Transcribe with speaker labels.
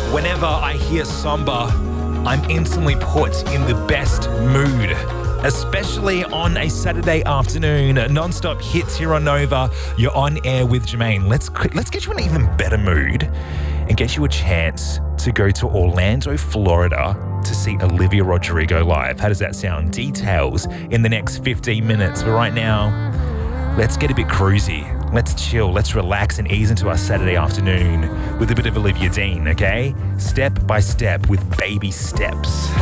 Speaker 1: Whenever I hear Samba, I'm instantly put in the best mood, especially on a Saturday afternoon. Non-stop hits here on Nova. You're on air with Jermaine. Let's get you in an even better mood and get you a chance to go to Orlando, Florida to see Olivia Rodrigo live. How does that sound? Details in the next 15 minutes. But right now, let's get a bit cruisy. Let's chill, let's relax and ease into our Saturday afternoon with a bit of Olivia Dean, okay? Step by step with baby steps.